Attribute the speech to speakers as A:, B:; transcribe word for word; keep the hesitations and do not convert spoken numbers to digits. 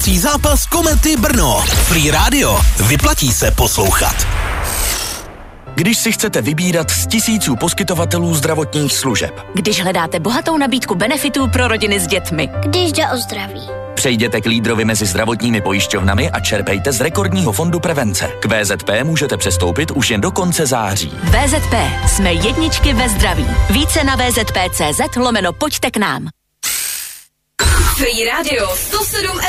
A: Zápas Komety Brno. Free Radio. Vyplatí se poslouchat.
B: Když si chcete vybírat z tisíců poskytovatelů zdravotních služeb.
C: Když hledáte bohatou nabídku benefitů pro rodiny s dětmi.
D: Když jde o zdraví.
B: Přejděte k lídrovi mezi zdravotními pojišťovnami a čerpejte z rekordního fondu prevence. K V Z P můžete přestoupit už jen do konce září.
C: V Z P. Jsme jedničky ve zdraví. Více na vzp tečka cz lomeno pojďte k nám.
E: Free Radio sto sedm